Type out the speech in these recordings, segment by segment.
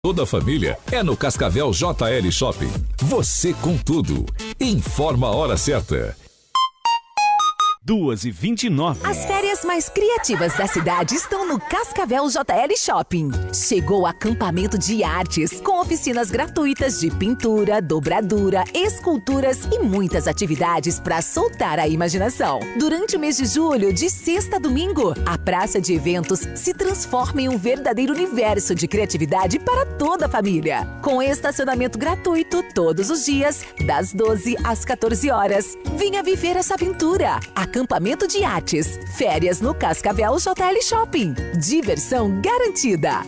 Toda a família é no Cascavel JL Shopping. Você com tudo. Informa a hora certa. 2h29. As férias mais criativas da cidade estão no Cascavel JL Shopping. Chegou o acampamento de artes, com oficinas gratuitas de pintura, dobradura, esculturas e muitas atividades para soltar a imaginação. Durante o mês de julho, de sexta a domingo, a praça de eventos se transforma em um verdadeiro universo de criatividade para toda a família. Com estacionamento gratuito todos os dias, das 12 às 14 horas. Venha viver essa aventura. Acampamento de artes. Férias no Cascavel JL Shopping. Diversão garantida.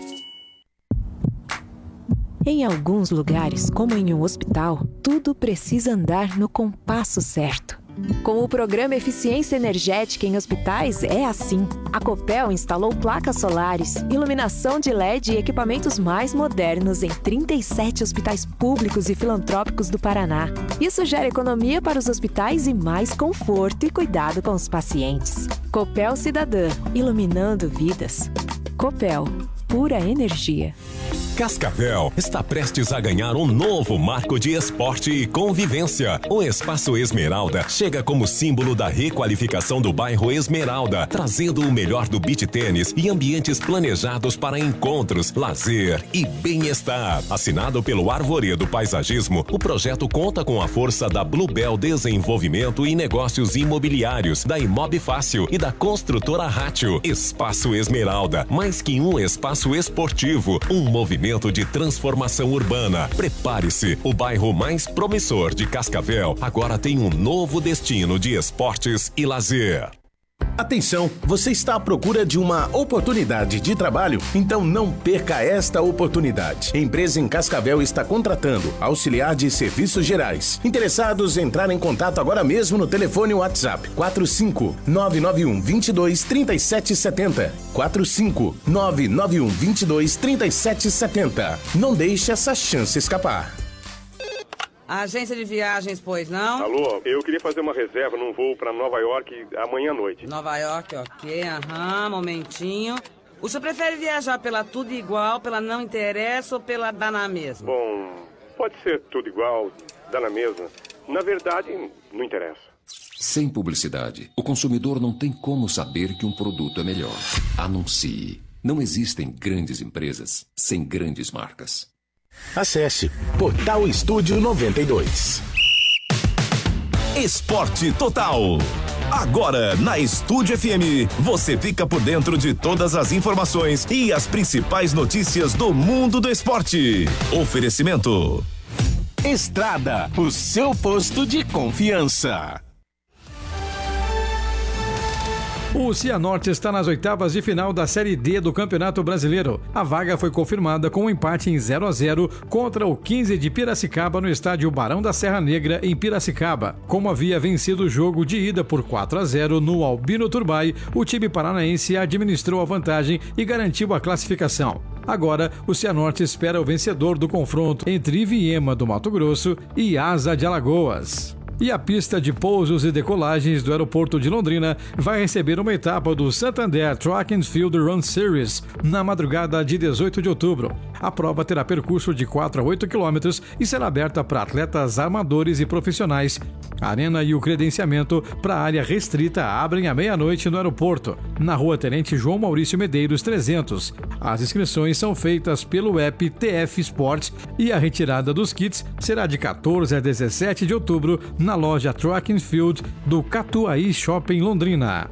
Em alguns lugares, como em um hospital, tudo precisa andar no compasso certo. Com o programa Eficiência Energética em Hospitais é assim. A Copel instalou placas solares, iluminação de LED e equipamentos mais modernos em 37 hospitais públicos e filantrópicos do Paraná. Isso gera economia para os hospitais e mais conforto e cuidado com os pacientes. Copel Cidadã, iluminando vidas. Copel, pura energia. Cascavel está prestes a ganhar um novo marco de esporte e convivência. O Espaço Esmeralda chega como símbolo da requalificação do bairro Esmeralda, trazendo o melhor do beach tênis e ambientes planejados para encontros, lazer e bem-estar. Assinado pelo Arvoredo Paisagismo, o projeto conta com a força da Bluebell Desenvolvimento e Negócios Imobiliários, da Imob Fácil e da construtora Rátio. Espaço Esmeralda, mais que um espaço esportivo, um movimento de transformação urbana. Prepare-se, o bairro mais promissor de Cascavel agora tem um novo destino de esportes e lazer. Atenção, você está à procura de uma oportunidade de trabalho? Então não perca esta oportunidade. A empresa em Cascavel está contratando auxiliar de serviços gerais. Interessados, entrar em contato agora mesmo no telefone WhatsApp 45991 22 3770. 45991 22 3770. Não deixe essa chance escapar. Agência de viagens, pois não? Alô, eu queria fazer uma reserva num voo para Nova York amanhã à noite. Nova York, ok, momentinho. O senhor prefere viajar pela tudo igual, pela não interessa ou pela dá na mesma? Bom, pode ser tudo igual, dá na mesma. Na verdade, não interessa. Sem publicidade, o consumidor não tem como saber que um produto é melhor. Anuncie. Não existem grandes empresas sem grandes marcas. Acesse Portal Estúdio 92. Esporte Total. Agora, na Estúdio FM, você fica por dentro de todas as informações e as principais notícias do mundo do esporte. Oferecimento Estrada, o seu posto de confiança. O Cianorte está nas oitavas de final da Série D do Campeonato Brasileiro. A vaga foi confirmada com um empate em 0-0 contra o 15 de Piracicaba no estádio Barão da Serra Negra, em Piracicaba. Como havia vencido o jogo de ida por 4-0 no Albino Turbay, o time paranaense administrou a vantagem e garantiu a classificação. Agora, o Cianorte espera o vencedor do confronto entre Iviema do Mato Grosso e Asa de Alagoas. E a pista de pousos e decolagens do aeroporto de Londrina vai receber uma etapa do Santander Track and Field Run Series na madrugada de 18 de outubro. A prova terá percurso de 4 a 8 quilômetros e será aberta para atletas amadores e profissionais. A arena e o credenciamento para a área restrita abrem à meia-noite no aeroporto, na rua Tenente João Maurício Medeiros 300. As inscrições são feitas pelo app TF Sports e a retirada dos kits será de 14 a 17 de outubro na loja Track and Field do Catuaí Shopping Londrina.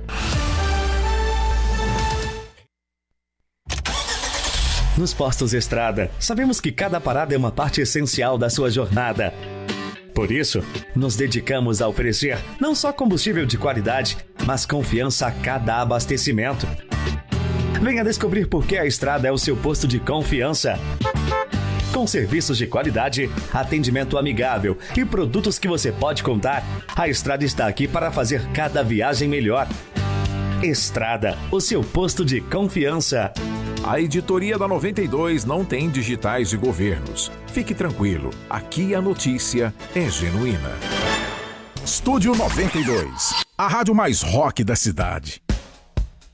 Nos postos Estrada, sabemos que cada parada é uma parte essencial da sua jornada. Por isso, nos dedicamos a oferecer não só combustível de qualidade, mas confiança a cada abastecimento. Venha descobrir por que a Estrada é o seu posto de confiança. Com serviços de qualidade, atendimento amigável e produtos que você pode contar, a Estrada está aqui para fazer cada viagem melhor. Estrada, o seu posto de confiança. A editoria da 92 não tem digitais de governos. Fique tranquilo, aqui a notícia é genuína. Estúdio 92, a rádio mais rock da cidade.